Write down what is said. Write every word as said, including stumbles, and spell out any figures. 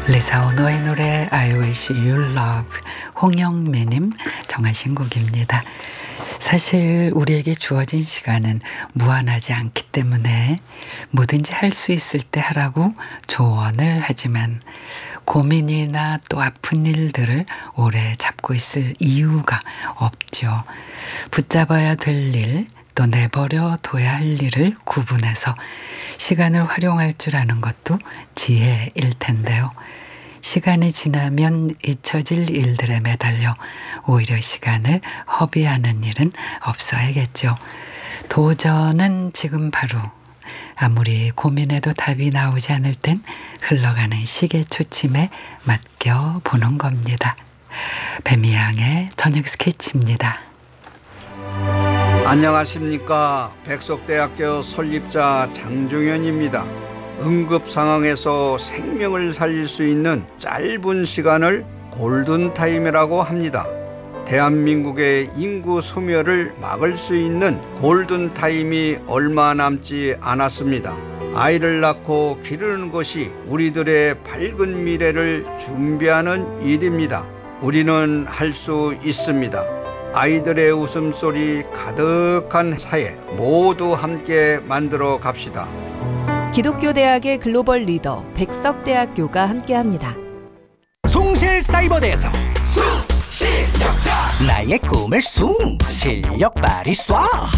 리사 오노의 노래 I wish you love, 홍영매님 정하신 곡입니다. 사실 우리에게 주어진 시간은 무한하지 않기 때문에 뭐든지 할 수 있을 때 하라고 조언을 하지만 고민이나 또 아픈 일들을 오래 잡고 있을 이유가 없죠. 붙잡아야 될 일, 또 내버려 둬야 할 일을 구분해서 시간을 활용할 줄 아는 것도 지혜일 텐데요. 시간이 지나면 잊혀질 일들에 매달려 오히려 시간을 허비하는 일은 없어야겠죠. 도전은 지금 바로. 아무리 고민해도 답이 나오지 않을 땐 흘러가는 시계 초침에 맡겨보는 겁니다. 배미양의 저녁 스케치입니다. 안녕하십니까. 백석대학교 설립자 장종현입니다. 응급 상황에서 생명을 살릴 수 있는 짧은 시간을 골든타임이라고 합니다. 대한민국의 인구 소멸을 막을 수 있는 골든타임이 얼마 남지 않았습니다. 아이를 낳고 기르는 것이 우리들의 밝은 미래를 준비하는 일입니다. 우리는 할 수 있습니다. 아이들의 웃음소리 가득한 사회 모두 함께 만들어 갑시다. 기독교대학의 글로벌 리더 백석대학교가 함께합니다. 숭실사이버대에서 숭실력자 나의 꿈을 숭 실력 발휘 쏴